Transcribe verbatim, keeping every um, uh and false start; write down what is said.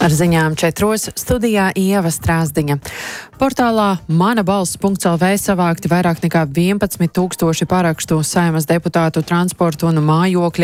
Ar ziņām četros studijā Ieva Strāzdiņa. Portālā mana balss punkts el vē savākti vairāk nekā vienpadsmit tūkstoši parakstu Saeimas deputātu transporta un mājokļa